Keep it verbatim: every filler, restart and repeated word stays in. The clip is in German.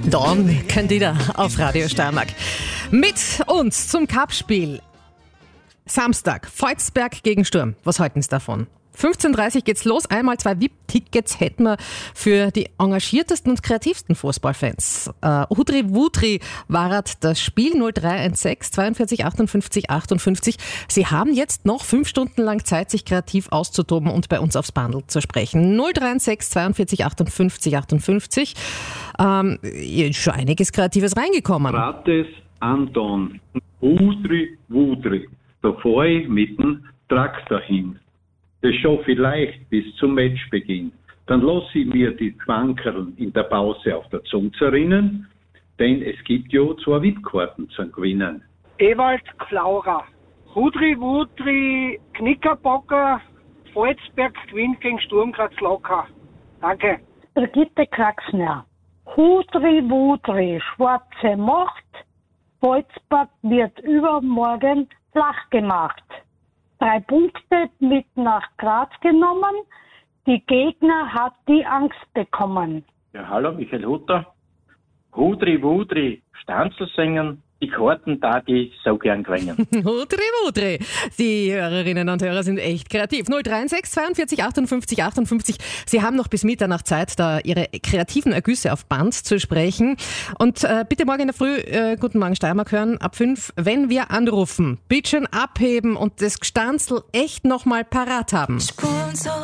Dawn Candida auf Radio Steiermark. Mit uns zum Cup-Spiel. Samstag, Volzberg gegen Sturm. Was halten Sie davon? fünfzehn Uhr dreißig geht's los. Einmal zwei V I P-Tickets hätten wir für die engagiertesten und kreativsten Fußballfans. Äh, Hudri Wudri war das Spiel null drei eins sechs zweiundvierzig achtundfünfzig achtundfünfzig. Sie haben jetzt noch fünf Stunden lang Zeit, sich kreativ auszutoben und bei uns aufs Bandel zu sprechen. null drei eins sechs zweiundvierzig achtundfünfzig achtundfünfzig. Ähm, ist schon einiges Kreatives reingekommen. Rates Anton, Hudri Wudri. Da fahre ich mit dem Traktor hin. Das schaffe ich leicht bis zum Matchbeginn. Dann lasse ich mir die Schwankerl in der Pause auf der Zunge zerrinnen, denn es gibt ja zwei V I P-Karten zum Gewinnen. Ewald Flaurer, Hudri Wudri, Knickerbocker, Volzberg gewinnt gegen Sturm Graz locker. Danke. Brigitte Kraxner, Hudri Wudri, schwarze Macht, Volzberg wird übermorgen flach gemacht. Drei Punkte mit nach Graz genommen. Die Gegner hat die Angst bekommen. Ja, hallo, Michael Hutter. Hudri Wudri, Stanzel singen, die Karten da, die so gern gewinnen. Hudri Wudri. Die Hörerinnen und Hörer sind echt kreativ. null drei eins sechs zweiundvierzig achtundfünfzig achtundfünfzig. Sie haben noch bis Mitternacht Zeit, da Ihre kreativen Ergüsse auf Band zu sprechen. Und äh, bitte morgen in der Früh äh, Guten Morgen Steiermark hören, ab fünf, wenn wir anrufen. Bitte schön abheben und das Gstanzl echt nochmal parat haben. Sponsor